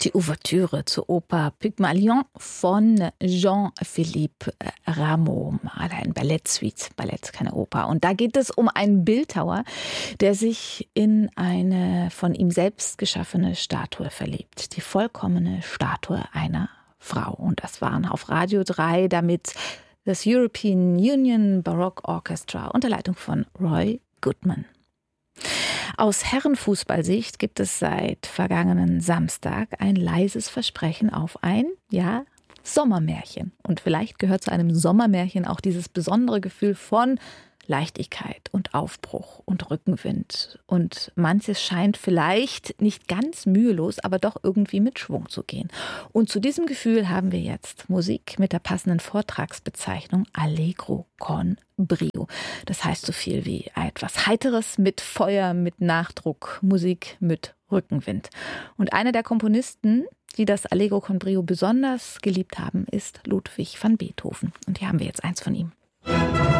Die Ouvertüre zur Oper Pygmalion von Jean-Philippe Rameau, ein Ballettsuite, Ballett, keine Oper. Und da geht es um einen Bildhauer, der sich in eine von ihm selbst geschaffene Statue verliebt. Die vollkommene Statue einer Frau. Und das waren auf Radio 3 damit das European Union Baroque Orchestra unter Leitung von Roy Goodman. Aus Herrenfußballsicht gibt es seit vergangenen Samstag ein leises Versprechen auf ein, Sommermärchen. Und vielleicht gehört zu einem Sommermärchen auch dieses besondere Gefühl von Leichtigkeit und Aufbruch und Rückenwind. Und manches scheint vielleicht nicht ganz mühelos, aber doch irgendwie mit Schwung zu gehen. Und zu diesem Gefühl haben wir jetzt Musik mit der passenden Vortragsbezeichnung Allegro con Brio. Das heißt so viel wie etwas Heiteres mit Feuer, mit Nachdruck, Musik mit Rückenwind. Und einer der Komponisten, die das Allegro con Brio besonders geliebt haben, ist Ludwig van Beethoven. Und hier haben wir jetzt eins von ihm.